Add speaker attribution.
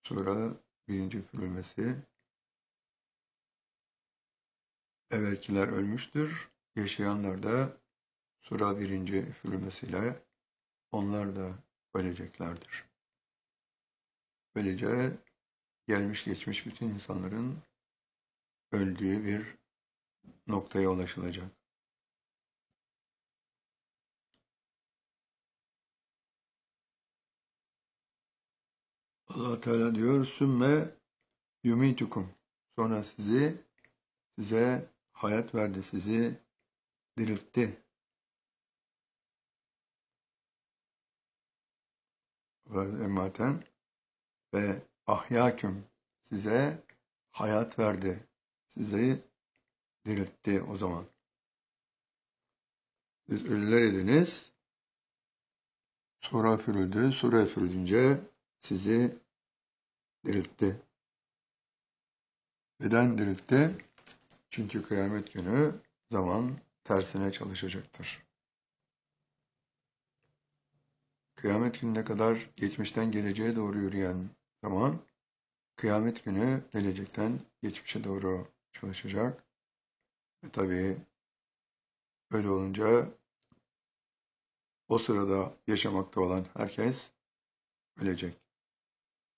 Speaker 1: Sura 1. üfürülmesi. Evvelkiler ölmüştür. Yaşayanlar da Sura 1. üfürülmesiyle onlar da öleceklerdir. Böylece gelmiş geçmiş bütün insanların öldüğü bir noktaya ulaşılacak. Allah Teala diyor, sümme yumitukum. Sonra size hayat verdi, sizi diriltti. Ve ematen ve ahyaküm. Size hayat verdi, sizi diriltti o zaman. Siz ölüler idiniz, sonra üfürüldü, sonra üfürülünce sizi diriltti. Neden diriltti? Çünkü kıyamet günü zaman tersine çalışacaktır. Kıyamet gününe kadar geçmişten geleceğe doğru yürüyen zaman, kıyamet günü gelecekten geçmişe doğru çalışacak. Ve tabii öyle olunca o sırada yaşamakta olan herkes ölecek.